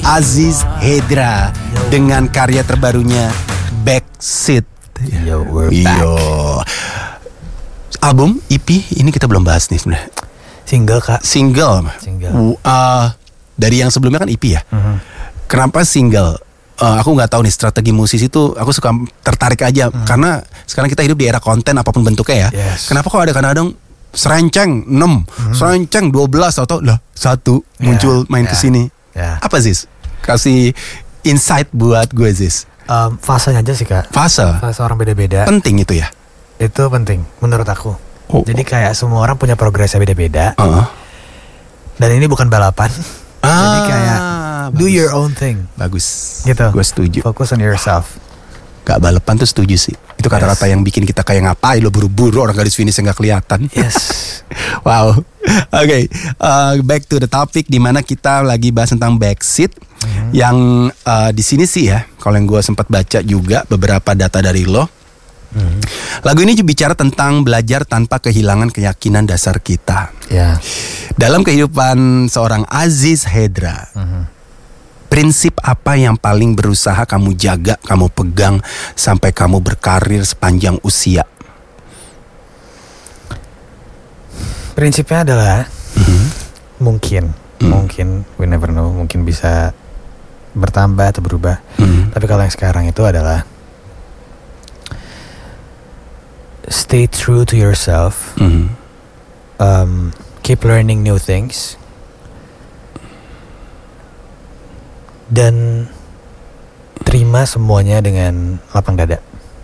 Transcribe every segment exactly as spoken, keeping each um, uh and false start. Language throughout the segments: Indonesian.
Aziz Hedra dengan karya terbarunya Backseat. Yo, we're back. Yo. Album, E P, ini kita belum bahas nih sebenarnya. Single kak. Single. Single. Uh, dari yang sebelumnya kan E P ya. Mm-hmm. Kenapa single? Uh, aku nggak tahu nih strategi musisi itu. Aku suka tertarik aja mm. karena sekarang kita hidup di era konten apapun bentuknya ya. Yes. Kenapa kok ada kadang-kadang serenceng enam, mm-hmm. serenceng dua belas atau lah satu yeah. muncul main yeah. kesini. Yeah. Apa Ziz? Kasih insight buat gue Ziz. Um, fasenya aja sih kak. Fase. Fase orang beda-beda. Penting itu ya. Itu penting menurut aku. Oh. Jadi kayak semua orang punya progresnya beda-beda. Uh. Dan ini bukan balapan. Ah, jadi kayak bagus. do your own thing. Bagus. Gitu. Gue setuju. Focus on yourself. Gak balapan tuh setuju sih. Itu kata-kata yes. yang bikin kita kayak ngapain lo buru-buru orang garis finish yang gak kelihatan. Yes. Wow. Oke. Okay. Uh, back to the topic di mana kita lagi bahas tentang Backseat. Mm-hmm. Yang uh, di sini sih ya. Kalau yang gue sempat baca juga beberapa data dari lo. Mm-hmm. Lagu ini bicara tentang belajar tanpa kehilangan keyakinan dasar kita. Ya. Yeah. Dalam kehidupan seorang Aziz Hedra, mm-hmm. prinsip apa yang paling berusaha kamu jaga, kamu pegang sampai kamu berkarir sepanjang usia? Prinsipnya adalah mm-hmm. mungkin, mm. mungkin we never know, mungkin bisa bertambah atau berubah. Mm. Tapi kalau yang sekarang itu adalah stay true to yourself, mm-hmm. um, keep learning new things, dan terima semuanya dengan lapang dada.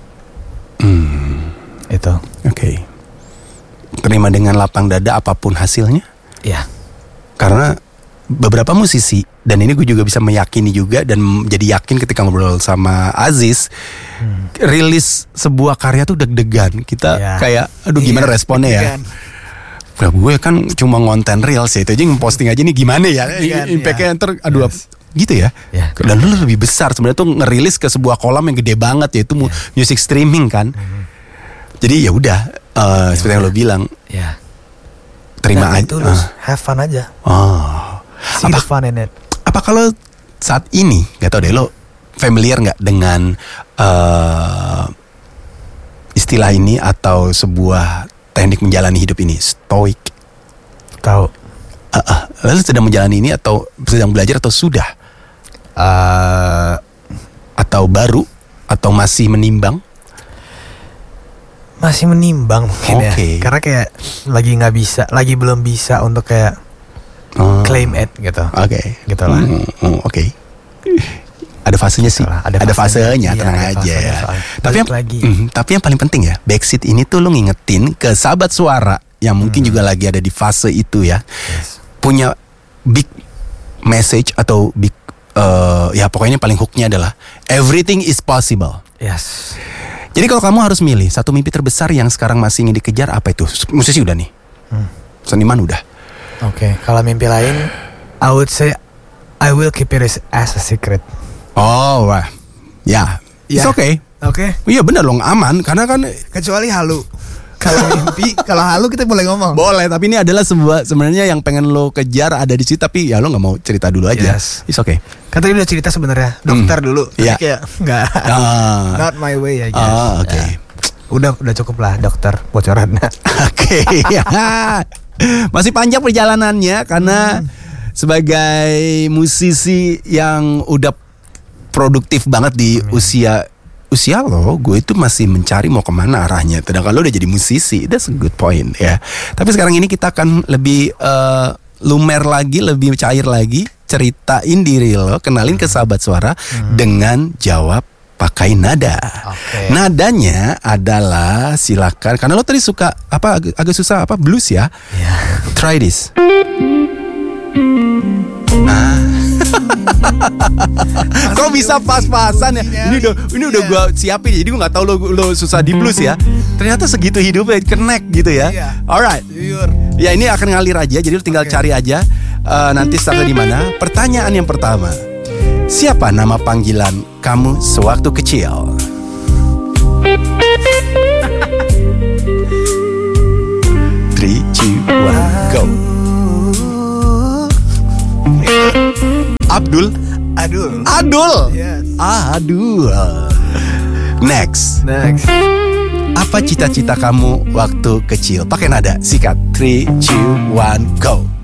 Mm. Itu. Oke. Okay. Terima dengan lapang dada apapun hasilnya. Ya. Karena beberapa musisi, dan ini gue juga bisa meyakini juga dan jadi yakin ketika ngobrol sama Aziz, hmm. rilis sebuah karya tuh deg-degan. Kita yeah. kayak aduh gimana yeah, responnya ya. Nah, gue kan cuma ngonten reels ya, itu aja ngeposting aja nih gimana ya impactnya ntar aduh yes. gitu ya yeah. Dan lu lebih besar sebenarnya tuh ngerilis ke sebuah kolam yang gede banget yaitu yeah. music streaming kan. Mm-hmm. Jadi ya udah uh, seperti yang lo bilang yeah. terima nah, aja uh. have fun aja. Oh. See apa, the fun in it. Apa kalau saat ini gak tau deh lo familiar gak dengan uh, istilah ini atau sebuah teknik menjalani hidup ini, stoik? Tahu. Uh, uh, lalu sedang menjalani ini atau sedang belajar atau sudah? Uh, atau baru? Atau masih menimbang? Masih menimbang mungkin okay. ya. Karena kayak lagi nggak bisa, lagi belum bisa untuk kayak uh, claim it gitu. Oke. Okay. Gitu lah. Mm, mm, Oke. Okay. Ada fasenya sih. Ada, ada fasenya, iya, tenang ada aja fasenya, ya. Tapi yang lagi. Mm, tapi yang paling penting ya, Backseat ini tuh lu ngingetin ke sahabat suara yang mungkin hmm. juga lagi ada di fase itu ya. Yes. Punya big message atau big uh, ya pokoknya paling hooknya adalah everything is possible. Yes. Jadi kalau kamu harus milih satu mimpi terbesar yang sekarang masih ingin dikejar, apa itu? Musisi udah nih. Hmm. Seniman udah. Oke, okay. Kalau mimpi lain I would say I will keep it as, as a secret. Oh, wah. Ya. Yeah. It's okay. Oke. Okay. Iya benar dong, aman karena kan kecuali halu. Kalau mimpi, kalau halu kita boleh ngomong. Boleh, tapi ini adalah sebuah sebenarnya yang pengen lo kejar ada di situ, tapi ya lo nggak mau cerita dulu aja. Yes. It's okay. Kan tadi udah cerita sebenarnya dokter hmm. dulu. Iya. Yeah. Kayak nggak. Uh. Not my way I guess. Oh, oke. Okay. Ya. Udah udah cukup lah dokter bocorannya. Oke. Okay. Masih panjang perjalanannya karena hmm. sebagai musisi yang udah produktif banget di hmm. usia usia lo, gue itu masih mencari mau kemana arahnya. Sedangkan lo udah jadi musisi, that's a good point ya. Tapi sekarang ini kita akan lebih uh, lumer lagi, lebih cair lagi, ceritain diri lo, kenalin ke sahabat suara hmm. dengan jawab pakai nada. Okay. Nadanya adalah silakan, karena lo tadi suka apa agak, agak susah apa blues ya. Yeah. Try this. Ah. Kok bisa pas-pasan ya? Ini udah ini udah gue siapin, jadi gue nggak tahu lo lo susah di blues ya. Ternyata segitu hidupnya, connect gitu ya. Alright. Ya ini akan ngalir aja, jadi lo tinggal okay. cari aja uh, nanti startnya di mana. Pertanyaan yang pertama, siapa nama panggilan kamu sewaktu kecil? Three, two, one, go. Abdul. Adul. Adul. Yes. Adul. Next. Next. Apa cita-cita kamu waktu kecil? Pakai nada. Sikat. Three, two, one, go.